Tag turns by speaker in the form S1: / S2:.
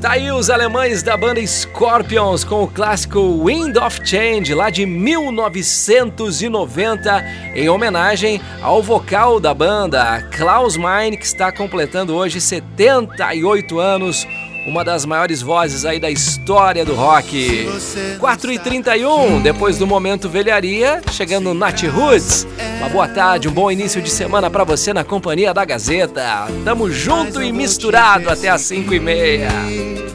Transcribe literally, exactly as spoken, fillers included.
S1: Tá aí os alemães da banda Scorpions com o clássico Wind of Change, lá de mil novecentos e noventa, em homenagem ao vocal da banda, Klaus Meine, que está completando hoje setenta e oito anos, uma das maiores vozes aí da história do rock. quatro e trinta e um, depois do Momento Velharia, chegando Nat Roots. Uma boa tarde, um bom início de semana pra você na companhia da Gazeta. Tamo junto e misturado até as cinco e meia.